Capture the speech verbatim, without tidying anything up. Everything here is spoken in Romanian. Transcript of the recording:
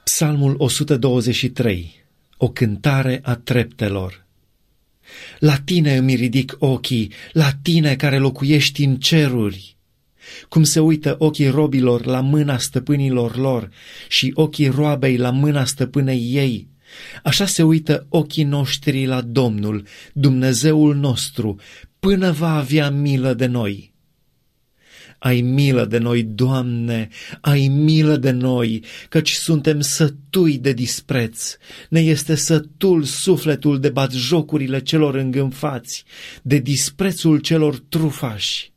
Psalmul o sută douăzeci și trei. O cântare a treptelor. La tine îmi ridic ochii, la tine care locuiești în ceruri. Cum se uită ochii robilor la mâna stăpânilor lor și ochii roabei la mâna stăpânei ei, așa se uită ochii noștri la Domnul, Dumnezeul nostru, până va avea milă de noi. Ai milă de noi, Doamne, ai milă de noi, căci suntem sătui de dispreț. Ne este sătul sufletul de batjocurile celor îngânfați, de disprețul celor trufași.